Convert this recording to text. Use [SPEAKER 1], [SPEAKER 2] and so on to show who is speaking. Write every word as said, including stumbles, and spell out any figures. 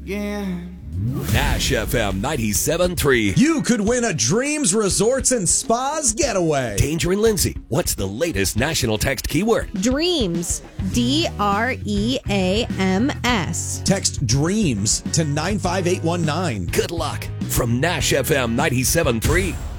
[SPEAKER 1] again.
[SPEAKER 2] Nash F M ninety-seven point three.
[SPEAKER 3] You could win a Dreams Resorts and Spas getaway.
[SPEAKER 2] Danger and Lindsay, what's the latest national text keyword?
[SPEAKER 4] Dreams. D R E A M S.
[SPEAKER 3] Text DREAMS to nine five eight one nine.
[SPEAKER 2] Good luck from Nash F M ninety-seven point three.